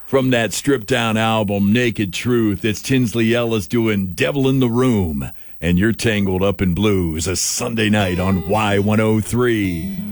From that stripped down album, Naked Truth, it's Tinsley Ellis doing Devil in the Room. And you're tangled up in blues a Sunday night on Y103.